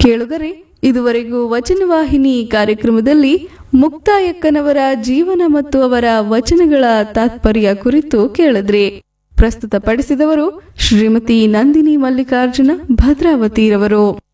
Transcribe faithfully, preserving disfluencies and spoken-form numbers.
ಕೇಳುಗರೆ, ಇದುವರೆಗೂ ವಚನವಾಹಿನಿ ಕಾರ್ಯಕ್ರಮದಲ್ಲಿ ಮುಕ್ತಾಯಕ್ಕನವರ ಜೀವನ ಮತ್ತು ಅವರ ವಚನಗಳ ತಾತ್ಪರ್ಯ ಕುರಿತು ಕೇಳಿದ್ರಿ. ಪ್ರಸ್ತುತಪಡಿಸಿದವರು ಶ್ರೀಮತಿ ನಂದಿನಿ ಮಲ್ಲಿಕಾರ್ಜುನ ಭದ್ರಾವತಿರವರು.